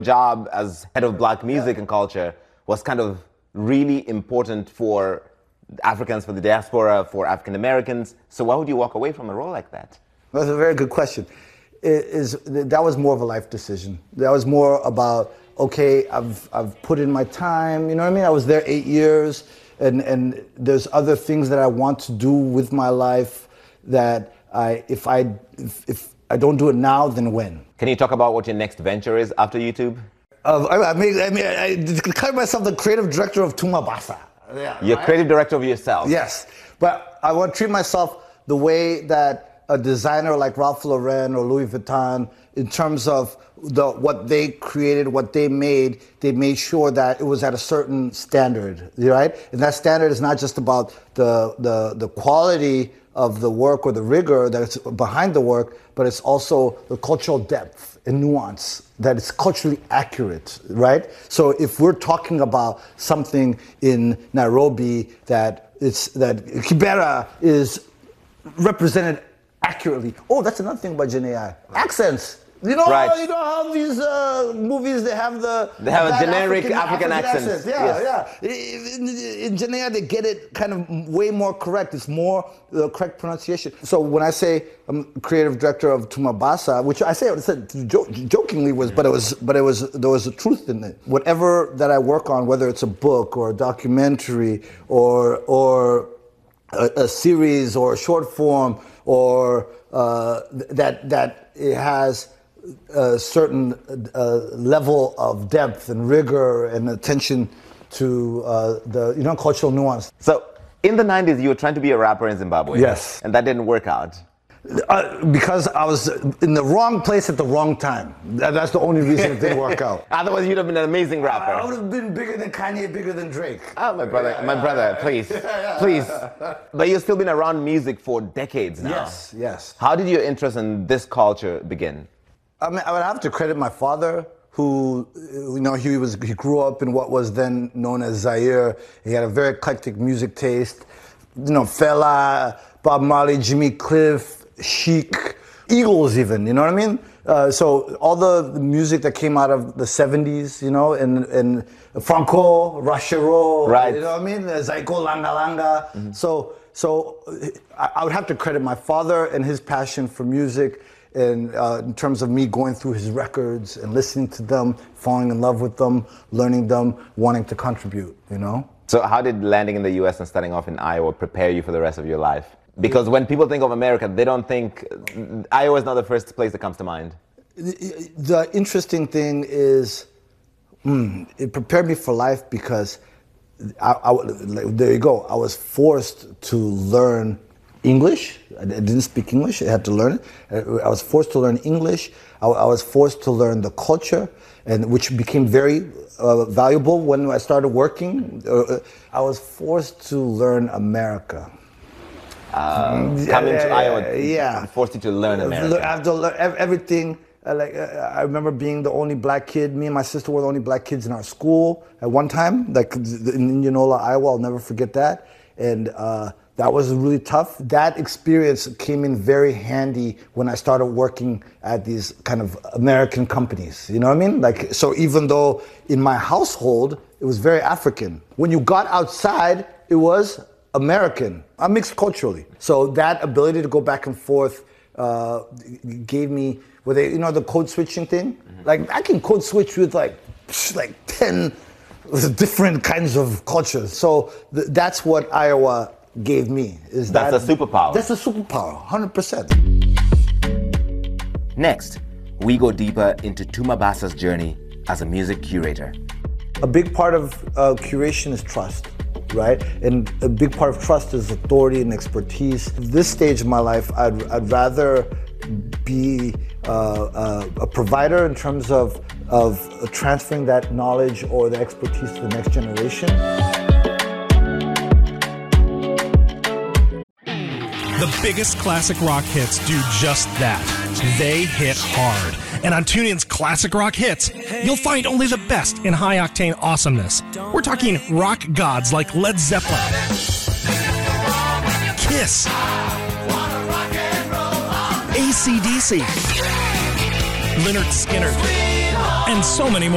job as head of black music and culture was kind of really important for Africans, for the diaspora, for African Americans. So why would you walk away from a role like that? That's a very good question. That was more of a life decision. That was more about, okay, I've put in my time, you know what I mean? I was there 8 years, and there's other things that I want to do with my life that if I don't do it now, then when? Can you talk about what your next venture is after YouTube? I declare myself the creative director of Tumabasa. Yeah, you're creative director of yourself. Yes, but I want to treat myself the way that a designer like Ralph Lauren or Louis Vuitton, in terms of what they created, what they made sure that it was at a certain standard, right? And that standard is not just about the quality of the work or the rigor that's behind the work, but it's also the cultural depth and nuance, that it's culturally accurate, right? So if we're talking about something in Nairobi that Kibera is represented accurately. Oh, that's another thing about Gen AI. Accents. You know, right. How these movies, they have a generic African accent. Yeah. In Gen AI, they get it kind of way more correct. It's more the correct pronunciation. So when I say I'm creative director of Tumabasa, which I said jokingly there was a truth in it. Whatever that I work on, whether it's a book or a documentary or a series or a short form or that it has a certain level of depth and rigor and attention to the cultural nuance. So in the 90s, you were trying to be a rapper in Zimbabwe. Yes. And that didn't work out. Because I was in the wrong place at the wrong time. That's the only reason it didn't work out. Otherwise, you'd have been an amazing rapper. I would have been bigger than Kanye, bigger than Drake. Oh, my brother, please. Please. But you've still been around music for decades now. Yes. How did your interest in this culture begin? I mean, I would have to credit my father, who, he grew up in what was then known as Zaire. He had a very eclectic music taste. Fela, Bob Marley, Jimmy Cliff, Chic, Eagles even, you know what I mean? So all the music that came out of the 70s, and Franco, Rachero, right. You know what I mean? Zaiko Langa Langa. Mm-hmm. So I would have to credit my father and his passion for music, and in terms of me going through his records and listening to them, falling in love with them, learning them, wanting to contribute, So how did landing in the US and starting off in Iowa prepare you for the rest of your life? Because when people think of America, they don't think, Iowa is not the first place that comes to mind. The interesting thing is, it prepared me for life because, there you go, I was forced to learn English. I didn't speak English, I had to learn it. I was forced to learn English. I was forced to learn the culture, and which became very valuable when I started working. I was forced to learn America. Coming to Iowa forced you to learn America. I have to learn everything. I remember being the only black kid. Me and my sister were the only black kids in our school at one time, in Indianola, Iowa. I'll never forget that. And that was really tough. That experience came in very handy when I started working at these kind of American companies. You know what I mean? So even though in my household, it was very African, when you got outside, it was American. I'm mixed culturally. So that ability to go back and forth gave me, the code switching thing? Mm-hmm. I can code switch with like 10 different kinds of cultures. So that's what Iowa gave me. That's a superpower. That's a superpower, 100%. Next, we go deeper into Tumabasa's journey as a music curator. A big part of curation is trust, right? And a big part of trust is authority and expertise. At this stage of my life, I'd rather be a provider in terms of transferring that knowledge or the expertise to the next generation. The biggest classic rock hits do just that. They hit hard. And on TuneIn's Classic Rock Hits, you'll find only the best in high-octane awesomeness. We're talking rock gods like Led Zeppelin, Kiss, AC/DC, Lynyrd Skynyrd, and so many more.